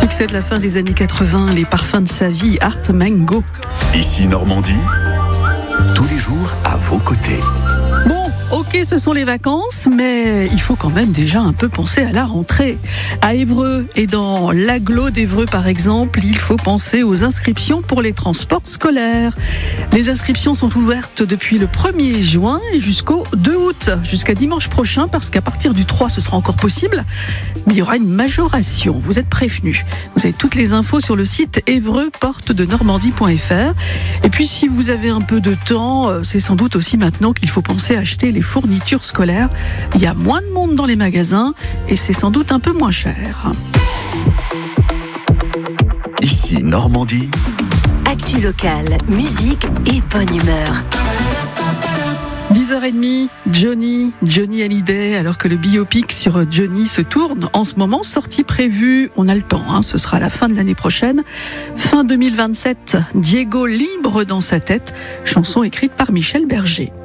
Succès de la fin des années 80, les parfums de sa vie, Art Mango. Ici Normandie, tous les jours à vos côtés. Bon, ok, ce sont les vacances, mais il faut quand même déjà un peu penser à la rentrée. À Évreux et dans l'agglo d'Évreux par exemple, il faut penser aux inscriptions pour les transports scolaires. Les inscriptions sont ouvertes depuis le 1er juin et jusqu'au 2 août, jusqu'à dimanche prochain, parce qu'à partir du 3, ce sera encore possible, mais il y aura une majoration, vous êtes prévenus. Vous avez toutes les infos sur le site évreuxportesdenormandie.fr. Et puis si vous avez un peu de temps, c'est sans doute aussi maintenant qu'il faut penser à acheter les fournitures scolaires. Il y a moins de monde dans les magasins et c'est sans doute un peu moins cher. Ici Normandie. Actu locale, musique et bonne humeur. 10h30, Johnny Hallyday, alors que le biopic sur Johnny se tourne en ce moment, sortie prévue, on a le temps, ce sera à la fin de l'année prochaine, fin 2027, Diego libre dans sa tête, chanson écrite par Michel Berger.